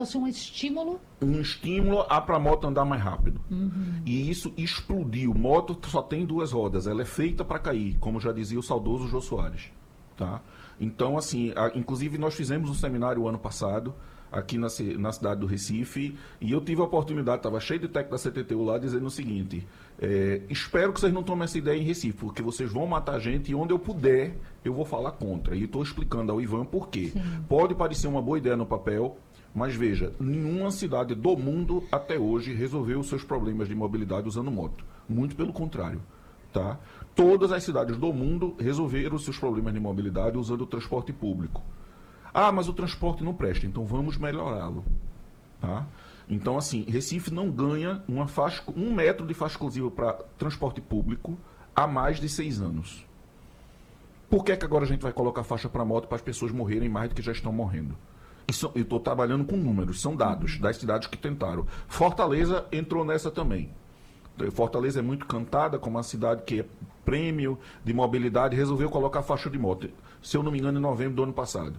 fosse um estímulo? Um estímulo para a moto andar mais rápido. E isso explodiu. Moto só tem duas rodas, ela é feita para cair, como já dizia o saudoso Jô Soares. Tá? Então, assim, inclusive nós fizemos um seminário o ano passado, aqui na cidade do Recife, e eu tive a oportunidade, estava cheio de técnico da CTTU lá, dizendo o seguinte: espero que vocês não tomem essa ideia em Recife, porque vocês vão matar a gente e onde eu puder, eu vou falar contra. E estou explicando ao Ivan por quê. Sim. Pode parecer uma boa ideia no papel, mas veja, nenhuma cidade do mundo até hoje resolveu os seus problemas de mobilidade usando moto. Muito pelo contrário. Tá? Todas as cidades do mundo resolveram os seus problemas de mobilidade usando o transporte público. Ah, mas o transporte não presta, então vamos melhorá-lo. Tá? Então, assim, Recife não ganha um metro de faixa exclusiva para transporte público há mais de 6 anos. Por que agora a gente vai colocar faixa para moto para as pessoas morrerem mais do que já estão morrendo? Eu estou trabalhando com números, são dados das cidades que tentaram. Fortaleza entrou nessa também. Fortaleza é muito cantada como uma cidade que é prêmio de mobilidade, resolveu colocar faixa de moto. Se eu não me engano, em novembro do ano passado.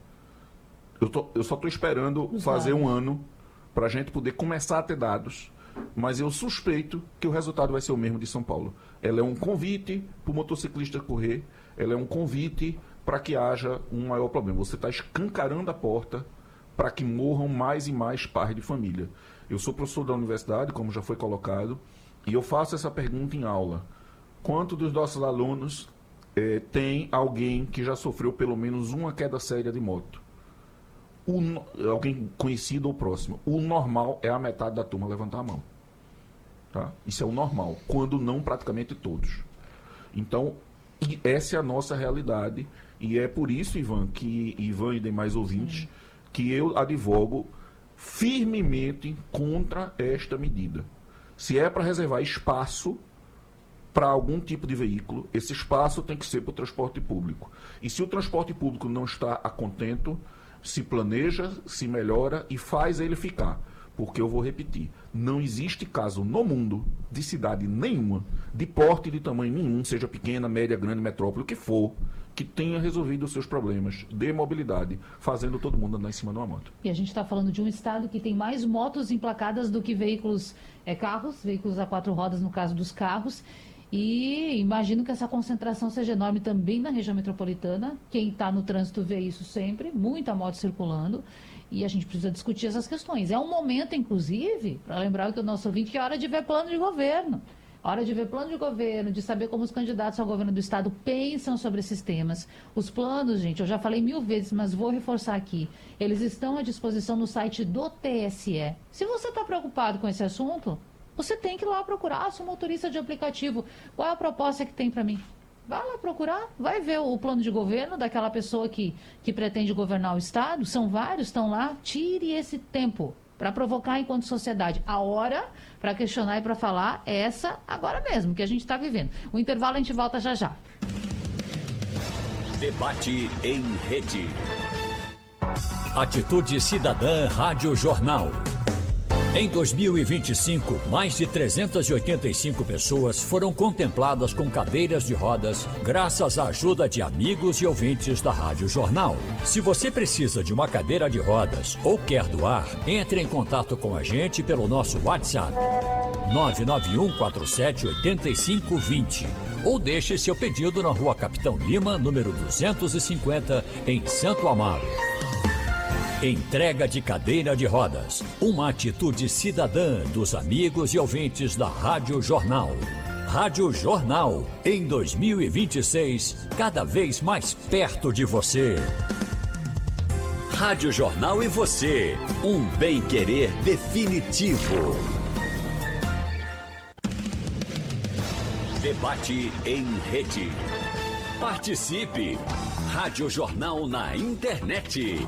Eu só estou esperando fazer um ano para a gente poder começar a ter dados, mas eu suspeito que o resultado vai ser o mesmo de São Paulo. Ela é um convite para o motociclista correr, ela é um convite para que haja um maior problema. Você está escancarando a porta para que morram mais e mais pais de família. Eu sou professor da universidade, como já foi colocado, e eu faço essa pergunta em aula. Quantos dos nossos alunos tem alguém que já sofreu pelo menos uma queda séria de moto? Alguém conhecido ou próximo. O normal é a metade da turma levantar a mão. Tá? Isso é o normal, quando não praticamente todos. Então, essa é a nossa realidade, e é por isso, Ivan e demais ouvintes, que eu advogo firmemente contra esta medida. Se é para reservar espaço para algum tipo de veículo, esse espaço tem que ser para o transporte público. E se o transporte público não está a contento, se planeja, se melhora e faz ele ficar. Porque eu vou repetir, não existe caso no mundo de cidade nenhuma, de porte de tamanho nenhum, seja pequena, média, grande, metrópole, o que for, que tenha resolvido os seus problemas de mobilidade, fazendo todo mundo andar em cima de uma moto. E a gente está falando de um estado que tem mais motos emplacadas do que veículos a 4 rodas, no caso dos carros. E imagino que essa concentração seja enorme também na região metropolitana. Quem está no trânsito vê isso sempre, muita moto circulando. E a gente precisa discutir essas questões. É um momento, inclusive, para lembrar que o nosso ouvinte, que é hora de ver plano de governo. Hora de ver plano de governo, de saber como os candidatos ao governo do estado pensam sobre esses temas. Os planos, gente, eu já falei 1000 vezes, mas vou reforçar aqui. Eles estão à disposição no site do TSE. Se você está preocupado com esse assunto, você tem que ir lá procurar, seu motorista de aplicativo. Qual é a proposta que tem para mim? Vai lá procurar, vai ver o plano de governo daquela pessoa que pretende governar o estado. São vários, estão lá. Tire esse tempo para provocar enquanto sociedade. A hora para questionar e para falar é essa agora mesmo, que a gente está vivendo. O intervalo a gente volta já já. Debate em rede. Atitude Cidadã Rádio Jornal. Em 2025, mais de 385 pessoas foram contempladas com cadeiras de rodas graças à ajuda de amigos e ouvintes da Rádio Jornal. Se você precisa de uma cadeira de rodas ou quer doar, entre em contato com a gente pelo nosso WhatsApp 991478520 ou deixe seu pedido na Rua Capitão Lima, número 250, em Santo Amaro. Entrega de cadeira de rodas. Uma atitude cidadã dos amigos e ouvintes da Rádio Jornal. Rádio Jornal, em 2026, cada vez mais perto de você. Rádio Jornal e você. Um bem-querer definitivo. Debate em rede. Participe! Rádio Jornal na internet.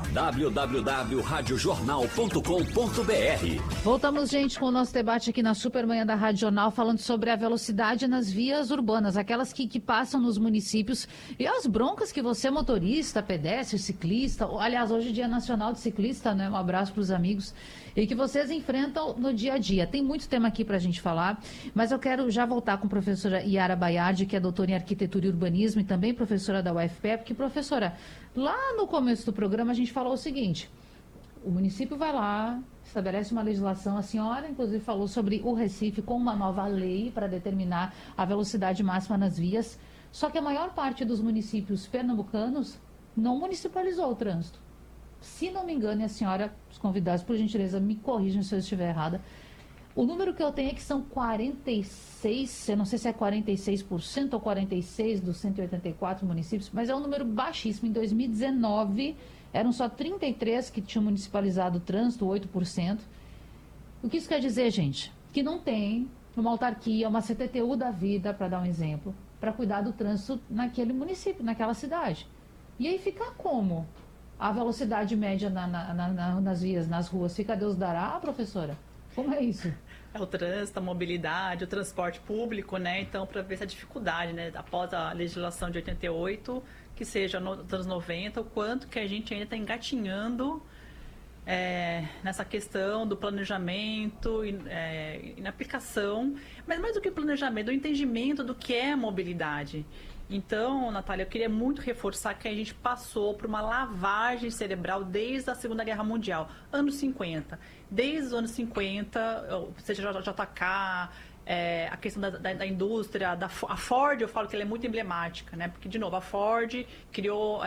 www.radiojornal.com.br. Voltamos, gente, com o nosso debate aqui na Supermanhã da Rádio Jornal, falando sobre a velocidade nas vias urbanas, aquelas que passam nos municípios, e as broncas que você, motorista, pedestre, ciclista, aliás, hoje é Dia Nacional de Ciclista, né? Um abraço para os amigos, e que vocês enfrentam no dia a dia. Tem muito tema aqui para a gente falar, mas eu quero já voltar com a professora Yara Baiardi, que é doutora em Arquitetura e Urbanismo e também professora da UFPE, porque, professora, lá no começo do programa a gente falou o seguinte: o município vai lá, estabelece uma legislação. A senhora, inclusive, falou sobre o Recife com uma nova lei para determinar a velocidade máxima nas vias. Só que a maior parte dos municípios pernambucanos não municipalizou o trânsito. Se não me engano, e a senhora, os convidados, por gentileza, me corrijam se eu estiver errada. O número que eu tenho é que são 46, eu não sei se é 46% ou 46% dos 184 municípios, mas é um número baixíssimo. Em 2019, eram só 33 que tinham municipalizado o trânsito, 8%. O que isso quer dizer, gente? Que não tem uma autarquia, uma CTTU da vida, para dar um exemplo, para cuidar do trânsito naquele município, naquela cidade. E aí fica como? A velocidade média nas vias, nas ruas, fica Deus dará, professora? Como é isso? É o trânsito, a mobilidade, o transporte público, né? Então, para ver essa dificuldade, né? Após a legislação de 88, que seja nos anos 90, o quanto que a gente ainda está engatinhando nessa questão do planejamento e na aplicação, mas mais do que planejamento, do entendimento do que é mobilidade. Então, Natália, eu queria muito reforçar que a gente passou por uma lavagem cerebral desde a Segunda Guerra Mundial, anos 50. Desde os anos 50, seja JK, a questão da indústria, a Ford, eu falo que ela é muito emblemática, né? Porque, de novo, a Ford criou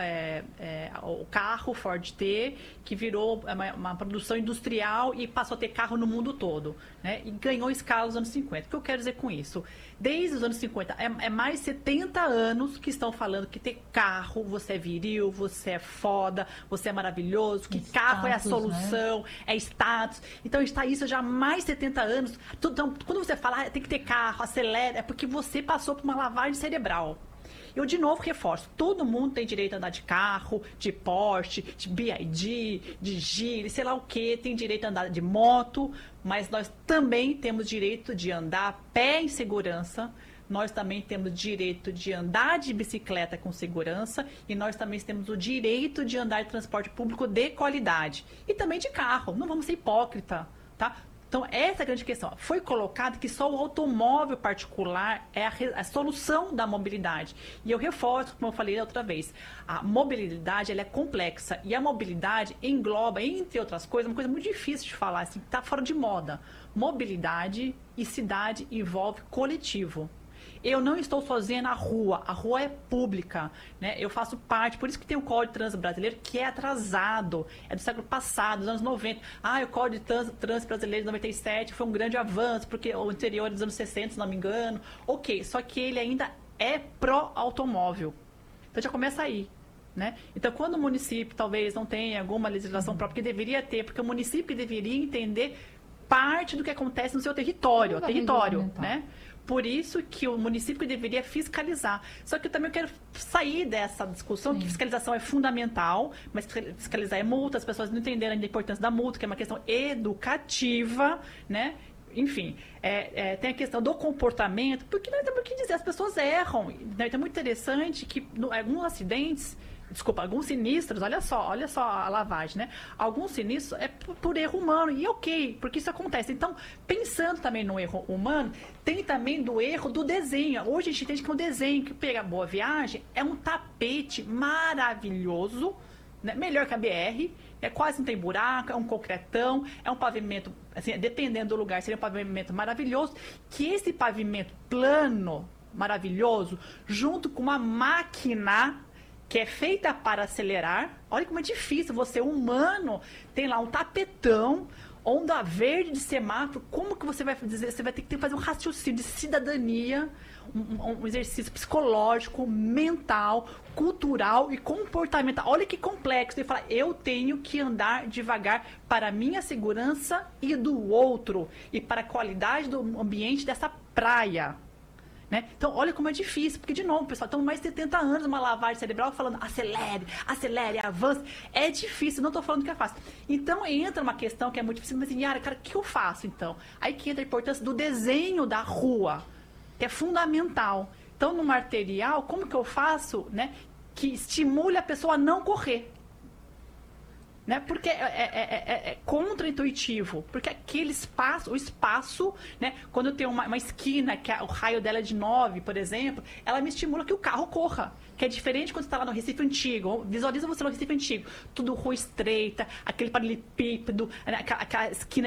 o carro Ford T, que virou uma produção industrial e passou a ter carro no mundo todo, né? E ganhou escala nos anos 50. O que eu quero dizer com isso? Desde os anos 50, é mais de 70 anos que estão falando que ter carro, você é viril, você é foda, você é maravilhoso, que status, carro é a solução, né? É status. Então, está isso já há mais de 70 anos. Então, quando você fala, tem que ter carro, acelera, é porque você passou por uma lavagem cerebral. Eu, de novo, reforço, todo mundo tem direito a andar de carro, de Porsche, de BYD, de Geely, sei lá o que, tem direito a andar de moto, mas nós também temos direito de andar a pé em segurança, nós também temos direito de andar de bicicleta com segurança e nós também temos o direito de andar de transporte público de qualidade. E também de carro, não vamos ser hipócrita, tá? Então, essa é a grande questão. Foi colocado que só o automóvel particular é a solução da mobilidade. E eu reforço, como eu falei da outra vez, a mobilidade ela é complexa. E a mobilidade engloba, entre outras coisas, uma coisa muito difícil de falar, assim, está fora de moda. Mobilidade e cidade envolve coletivo. Eu não estou sozinha na rua, a rua é pública, né? Eu faço parte, por isso que tem o Código de Trânsito Brasileiro, que é atrasado, é do século passado, dos anos 90. O Código de Trânsito Brasileiro de 97 foi um grande avanço, porque o anterior é dos anos 60, se não me engano. Ok, só que ele ainda é pró-automóvel. Então já começa aí. Né? Então, quando o município talvez não tenha alguma legislação própria, que deveria ter, porque o município deveria entender parte do que acontece no seu território, né? Por isso que o município deveria fiscalizar. Só que eu também quero sair dessa discussão, que fiscalização é fundamental, mas fiscalizar é multa, as pessoas não entenderam ainda a importância da multa, que é uma questão educativa, né? Enfim, tem a questão do comportamento, porque nós temos que dizer, as pessoas erram. Né? Então é muito interessante que alguns acidentes, alguns sinistros, olha só a lavagem, né? Alguns sinistros é por erro humano, e ok, porque isso acontece. Então, pensando também no erro humano, tem também do erro do desenho. Hoje a gente entende que é um desenho, que pega Boa Viagem, é um tapete maravilhoso, né? Melhor que a BR, quase não tem buraco, é um concretão, é um pavimento, assim, dependendo do lugar, seria um pavimento maravilhoso, que esse pavimento plano, maravilhoso, junto com uma máquina que é feita para acelerar. Olha como é difícil, você humano, tem lá um tapetão, onda verde de semáforo, como que você vai dizer? Você vai ter que fazer um raciocínio de cidadania, um exercício psicológico, mental, cultural e comportamental. Olha que complexo. Você fala, eu tenho que andar devagar para a minha segurança e do outro, e para a qualidade do ambiente dessa praia. Né? Então, olha como é difícil, porque, de novo, pessoal, estão mais de 70 anos uma lavagem cerebral falando acelere, avance. É difícil, não estou falando que é fácil. Então, entra uma questão que é muito difícil, mas, Yara, cara, o que eu faço, então? Aí que entra a importância do desenho da rua, que é fundamental. Então, no arterial, como que eu faço, né, que estimule a pessoa a não correr? né? Porque é contra-intuitivo. Porque aquele espaço, o espaço, né? Quando eu tenho uma esquina, que o raio dela é de 9, por exemplo, ela me estimula que o carro corra. Que é diferente quando você está lá no Recife Antigo. Visualiza você no Recife Antigo. Tudo rua estreita, aquele paralelepípedo, né? Aquela esquina